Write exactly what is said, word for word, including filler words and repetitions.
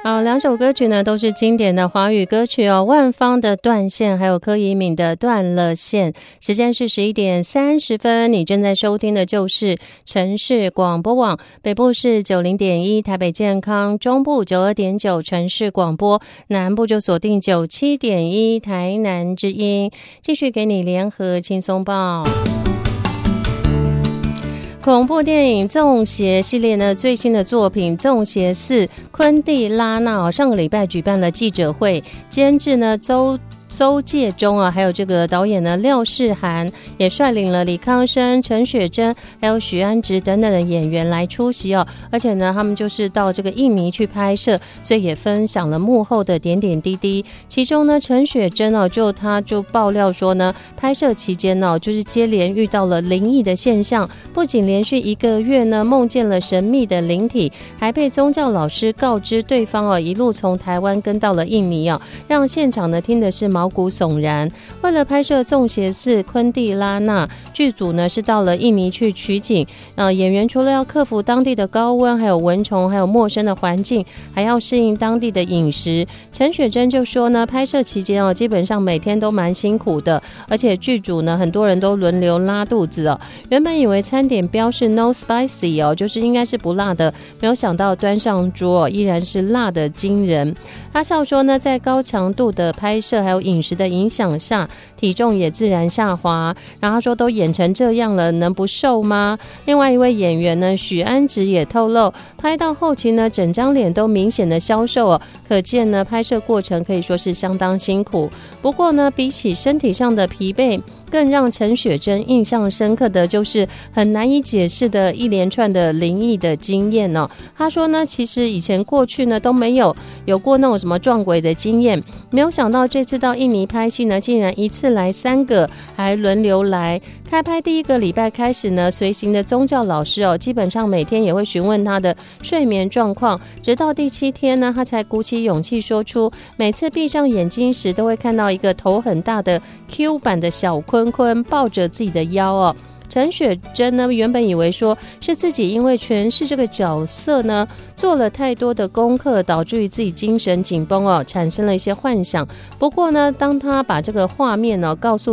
好，两首歌曲呢都是经典的华语歌曲哦，万芳的断线还有柯以敏的断了线。时间是十一点三十分，你正在收听的就是城市广播网，北部是九零点一台北健康，中部九二点九城市广播，南部就锁定九七点一台南之音。继续给你联合轻松报。恐怖电影《粽邪》系列呢，最新的作品《粽邪四》，昆蒂拉纳上个礼拜举办了记者会，监制呢周周介中啊，还有这个导演呢廖世涵也率领了李康生、陈雪贞还有许安植等等的演员来出席哦，而且呢他们就是到这个印尼去拍摄，所以也分享了幕后的点点滴滴。其中呢陈雪贞哦，就他就爆料说呢，拍摄期间呢、哦、就是接连遇到了灵异的现象，不仅连续一个月呢梦见了神秘的灵体，还被宗教老师告知对方哦一路从台湾跟到了印尼哦，让现场呢听的是毛骨悚然。为了拍摄《粽邪四》，昆蒂拉纳剧组呢是到了印尼去取景，呃，演员除了要克服当地的高温，还有蚊虫，还有陌生的环境，还要适应当地的饮食。陈雪贞就说呢，拍摄期间哦，基本上每天都蛮辛苦的，而且剧组呢很多人都轮流拉肚子哦。原本以为餐点标示 no spicy 哦，就是应该是不辣的，没有想到端上桌、哦、依然是辣的惊人。他笑说呢，在高强度的拍摄还有饮食的影响下，体重也自然下滑。然后他说都演成这样了，能不瘦吗？另外一位演员呢，许安植也透露，拍到后期呢，整张脸都明显的消瘦哦，可见呢，拍摄过程可以说是相当辛苦。不过呢，比起身体上的疲惫，更让陈雪贞印象深刻的就是很难以解释的一连串的灵异的经验哦。他说呢，其实以前过去呢都没有有过那种什么撞鬼的经验，没有想到这次到印尼拍戏呢，竟然一次来三个，还轮流来。开拍第一个礼拜开始呢，随行的宗教老师哦，基本上每天也会询问他的睡眠状况，直到第七天呢，他才鼓起勇气说出，每次闭上眼睛时都会看到一个头很大的 Q 版的小坤坤抱着自己的腰哦。陈雪贞呢，原本以为说是自己因为诠释这个角色呢，做了太多的功课，导致于自己精神紧绷哦，产生了一些幻想。不过呢，当他把这个画面呢告诉